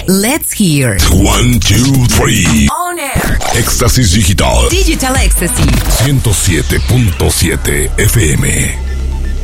Let's hear. 1, 2, 3. On air. Éxtasis Digital. Digital Ecstasy. 107.7 FM.